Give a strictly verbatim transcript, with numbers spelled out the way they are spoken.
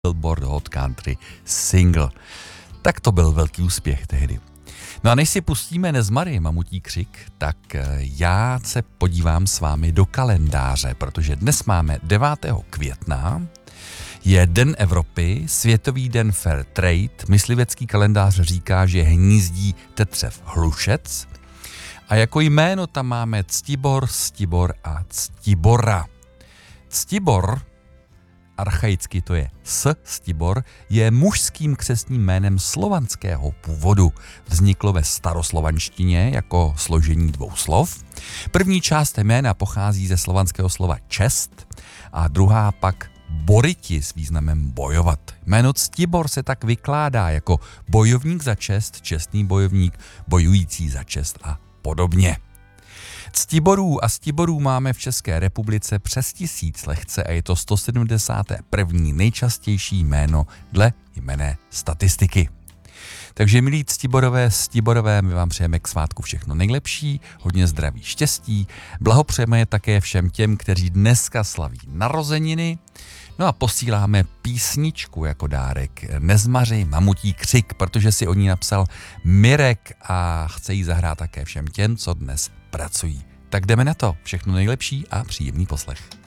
Billboard Hot Country Single. Tak to byl velký úspěch tehdy. No a než si pustíme Nezmary, Mamutí křik, tak já se podívám s vámi do kalendáře, protože dnes máme devátého května, je Den Evropy, Světový den Fair Trade, myslivecký kalendář říká, že hnízdí tetřev hlušec a jako jméno tam máme Ctibor, Stibor a Ctibora. Ctibor, archaicky to je S. Stibor, je mužským křestním jménem slovanského původu. Vzniklo ve staroslovanštině jako složení dvou slov. První část jména pochází ze slovanského slova čest a druhá pak boriti s významem bojovat. Jméno Ctibor se tak vykládá jako bojovník za čest, čestný bojovník, bojující za čest a podobně. Ctiborů a Stiborů máme v České republice přes tisíc lehce a je to sto sedmdesáté první nejčastější jméno dle jmenné statistiky. Takže milí Ctiborové, Stiborové, my vám přejeme k svátku všechno nejlepší, hodně zdraví, štěstí, blahopřejeme také všem těm, kteří dneska slaví narozeniny, no a posíláme písničku jako dárek Nezmaři, Mamutí křik, protože si o ní napsal Mirek a chce jí zahrát také všem těm, co dnes pracují. Tak jdeme na to, všechno nejlepší a příjemný poslech.